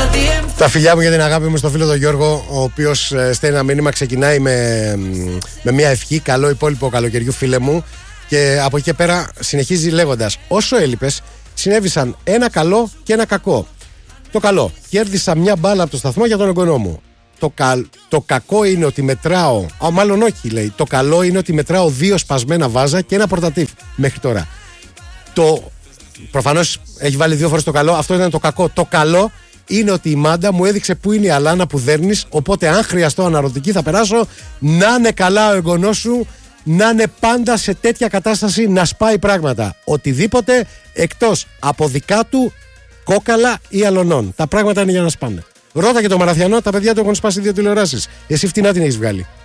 Τα φιλιά μου για την αγάπη μου στο φίλο τον Γιώργο, ο οποίος στέλνει ένα μήνυμα, ξεκινάει με μια ευχή. Καλό υπόλοιπο καλοκαιριού, φίλε μου. Και από εκεί και πέρα συνεχίζει λέγοντας: όσο έλειπες, συνέβησαν ένα καλό και ένα κακό. Το καλό, κέρδισα μια μπάλα από το σταθμό για τον εγγονό μου. Το κακό είναι ότι μετράω. Μάλλον όχι, λέει. Το καλό είναι ότι μετράω 2 σπασμένα βάζα και ένα πορτατίφ μέχρι τώρα. Προφανώς έχει βάλει 2 φορές το καλό. Αυτό ήταν το κακό. Το καλό είναι ότι η Μάντα μου έδειξε που είναι η αλάνα που δέρνεις. Οπότε, αν χρειαστώ αναρωτική, θα περάσω. Να είναι καλά ο εγγονός σου. Να είναι πάντα σε τέτοια κατάσταση να σπάει πράγματα. Οτιδήποτε εκτός από δικά του κόκαλα ή αλωνών. Τα πράγματα είναι για να σπάνε. Ρώτα και το Μαραθιανό, τα παιδιά του έχουν σπάσει 2 τηλεοράσεις. Εσύ φτηνά την έχεις βγάλει.